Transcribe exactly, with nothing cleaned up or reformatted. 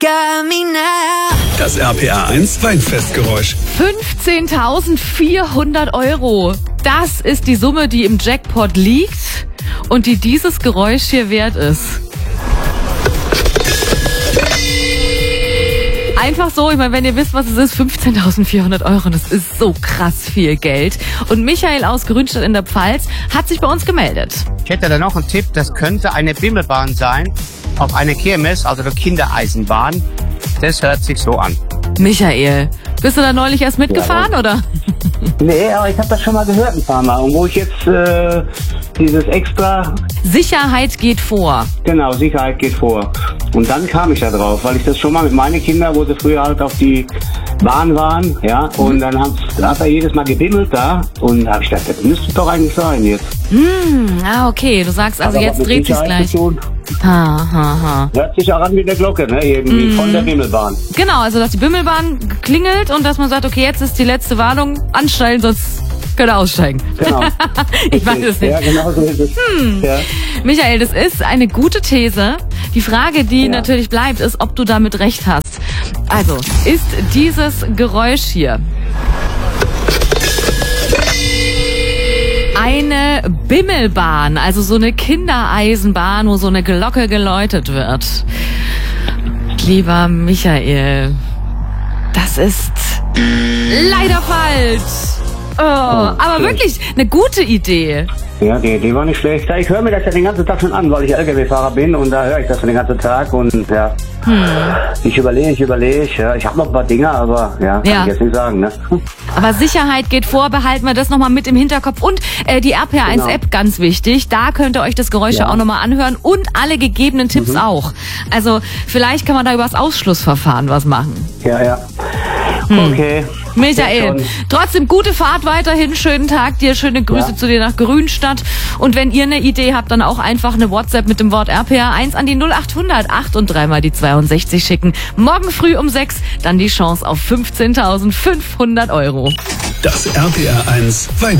got me now. Das R P R eins Weinfestgeräusch. fünfzehntausendvierhundert Euro. Das ist die Summe, die im Jackpot liegt und die dieses Geräusch hier wert ist. Einfach so, ich meine, wenn ihr wisst, was es ist, fünfzehntausendvierhundert Euro, das ist so krass viel Geld. Und Michael aus Grünstadt in der Pfalz hat sich bei uns gemeldet. Ich hätte da noch einen Tipp, das könnte eine Bimmelbahn sein, auf einer Kirmes, also eine Kindereisenbahn. Das hört sich so an. Michael, bist du da neulich erst mitgefahren, ja, oder? Nee, aber ich habe das schon mal gehört ein paar Mal. Und wo ich jetzt äh, dieses extra... Sicherheit geht vor. Genau, Sicherheit geht vor. Und dann kam ich da drauf, weil ich das schon mal mit meinen Kindern, wo sie früher halt auf die Bahn waren, ja, und dann hat, hat er jedes Mal gebimmelt da und da habe ich gedacht, das müsste doch eigentlich sein jetzt. Hm, ah, okay, du sagst also, also jetzt dreht sich's gleich. Ha, ha, ha. Hört sich auch an wie eine Glocke, ne, irgendwie mm. von der Bimmelbahn. Genau, also dass die Bimmelbahn klingelt und dass man sagt, okay, jetzt ist die letzte Warnung, anschnallen, sonst könnt ihr aussteigen. Genau. Ich weiß es nicht. Ja, genau so ist es. Hm. Ja. Michael, das ist eine gute These. Die Frage, die ja. natürlich bleibt, ist, ob du damit recht hast. Also, ist dieses Geräusch hier eine Bimmelbahn, also so eine Kindereisenbahn, wo so eine Glocke geläutet wird? Lieber Michael, das ist leider falsch. Oh, oh, aber schlecht. Wirklich eine gute Idee. Ja, die Idee war nicht schlecht. Ich höre mir das ja den ganzen Tag schon an, weil ich L K W-Fahrer bin und da höre ich das den ganzen Tag und ja, hm. ich überlege, ich überlege, ja, ich habe noch ein paar Dinge, aber ja, kann ja. ich jetzt nicht sagen, ne? Aber Sicherheit geht vor, behalten wir das nochmal mit im Hinterkopf und äh, die R P R eins App, genau. ganz wichtig, da könnt ihr euch das Geräusch ja auch nochmal anhören und alle gegebenen Tipps mhm. auch. Also vielleicht kann man da über das Ausschlussverfahren was machen. Ja, ja. Hm. Okay. Michael, trotzdem gute Fahrt weiterhin, schönen Tag dir, schöne Grüße ja. zu dir nach Grünstadt und wenn ihr eine Idee habt, dann auch einfach eine WhatsApp mit dem Wort R P R eins an die null achthundert acht und dreimal die zweiundsechzig schicken. Morgen früh um sechs dann die Chance auf fünfzehntausendfünfhundert Euro. Das R P R eins Wein